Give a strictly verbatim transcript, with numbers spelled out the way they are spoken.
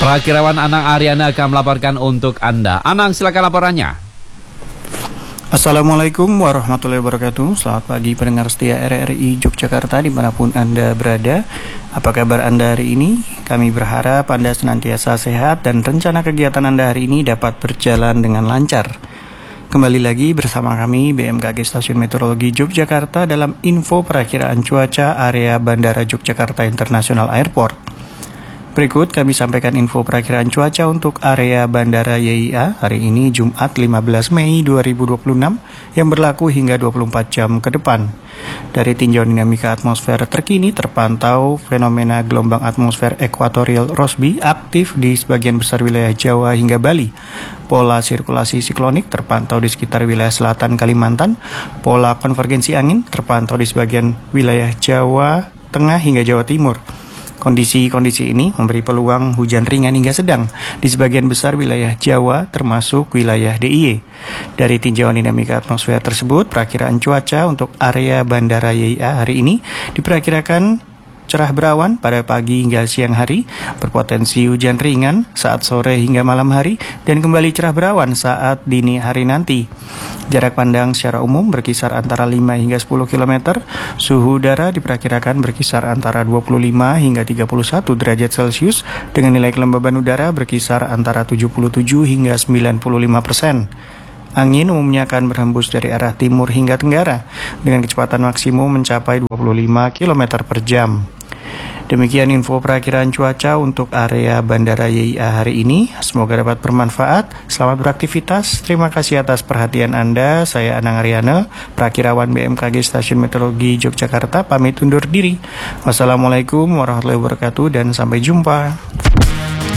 Prakirawan Anang Aryana akan melaporkan untuk Anda. Anang, silakan laporannya. Assalamualaikum warahmatullahi wabarakatuh. Selamat pagi pendengar setia R R I Yogyakarta dimanapun Anda berada. Apa kabar Anda hari ini? Kami berharap Anda senantiasa sehat dan rencana kegiatan Anda hari ini dapat berjalan dengan lancar. Kembali lagi bersama kami B M K G Stasiun Meteorologi Yogyakarta dalam info perakiraan cuaca area Bandara Yogyakarta International Airport. Berikut kami sampaikan info perakiraan cuaca untuk area Bandara Y I A hari ini Jumat lima belas Mei dua ribu dua puluh enam yang berlaku hingga dua puluh empat jam ke depan. Dari tinjauan dinamika atmosfer terkini terpantau fenomena gelombang atmosfer ekuatorial Rossby aktif di sebagian besar wilayah Jawa hingga Bali. Pola sirkulasi siklonik terpantau di sekitar wilayah selatan Kalimantan. Pola konvergensi angin terpantau di sebagian wilayah Jawa Tengah hingga Jawa Timur. Kondisi-kondisi ini memberi peluang hujan ringan hingga sedang di sebagian besar wilayah Jawa termasuk wilayah D I Y. Dari tinjauan dinamika atmosfer tersebut, perakiraan cuaca untuk area Bandara Y I A hari ini diperkirakan cerah berawan pada pagi hingga siang hari, berpotensi hujan ringan saat sore hingga malam hari, dan kembali cerah berawan saat dini hari nanti. Jarak pandang secara umum berkisar antara lima hingga sepuluh kilometer. Suhu udara diperkirakan berkisar antara dua puluh lima hingga tiga puluh satu derajat Celcius dengan nilai kelembaban udara berkisar antara tujuh puluh tujuh hingga sembilan puluh lima persen. Angin umumnya akan berhembus dari arah timur hingga tenggara dengan kecepatan maksimum mencapai dua puluh lima kilometer per jam. Demikian info perakiraan cuaca untuk area Bandara Y I A hari ini. Semoga dapat bermanfaat. Selamat beraktivitas. Terima kasih atas perhatian Anda. Saya Anang Aryana, Prakirawan B M K G Stasiun Meteorologi Yogyakarta, pamit undur diri. Wassalamualaikum warahmatullahi wabarakatuh dan sampai jumpa.